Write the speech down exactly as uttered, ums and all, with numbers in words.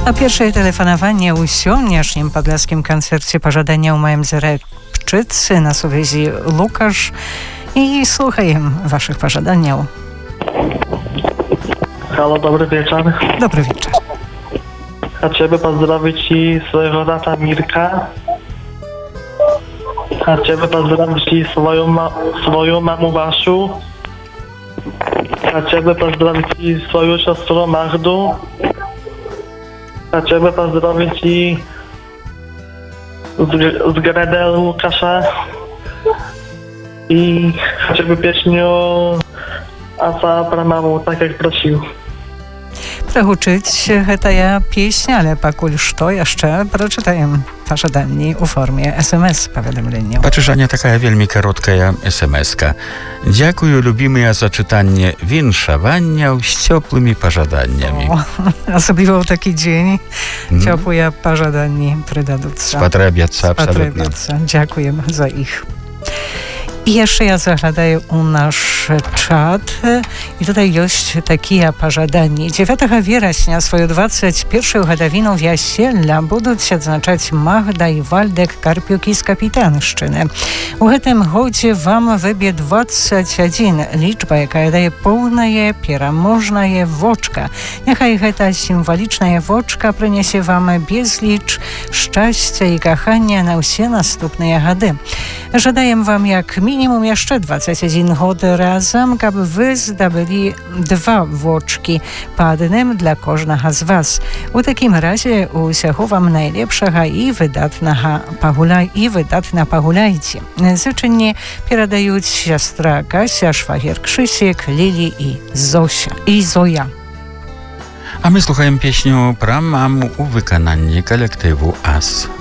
А першае тэлефанаванне ў сённяшнім падляскім канцэрце пажадання ў маім зарэбчыцы на сувязі Лукаш і слухаем вашых пажаданняў. Halo, dobry wieczór. Dobry wieczór. Chciałbym pozdrowić i swojego tata Mirka. Chciałbym pozdrowić i swoją, ma- swoją mamę Basiu. Chciałbym pozdrowić i swoją siostrę Magdu. Chciałbym pozdrowić i z, z Gredę Łukasza. I chciałbym pieśnię Asa Pramamу, так як просіў. Прагучыць гэтая песня, але пакуль што яшчэ прачытаем пажаданні ў форме эс эм эс-паведамленняў. Пачужання такая вельмі кароткая эс эм эс-ка. Дзякую, любімыя, за чытанне віншаванняў з цёплымі пажаданнямі. Асабліва ў такі дзень цёплыя пажаданні прыдадуцца. Спатрэбяцца, абсалютна. Дзякуем за іх. I jeszcze ja zaglądаю u nasz czat i tutaj jest takie pożadanie. dziewiątego września swoją dwudziestą pierwszą godziną wesela będą się odznaczać Magda i Waldek Karpiuki z Kapitanszczyny. U tym godzie wam wybie dwadzieścia jeden, liczba, jaka daje pełne, pieromożne woczka. Niechaj ta symboliczna woczka przyniesie wam bezlicz szczęścia i kochania na wszystkie następne gody. Żadaję wam jak minimum jeszcze dwadzieścia jeden god razem, aby wy zdobyli dwa woczki po jednym dla każdego z was. U takim razie usiechu wam najlepszego i wydatnego pagulaj i wydatna pagulajcie. Życzenie передают siostra Kasia, szwagier Krzysiek, Lili i Zosia i Zoja. A my słuchajmy pieśnią Pramamу у виконанні колективу Ас.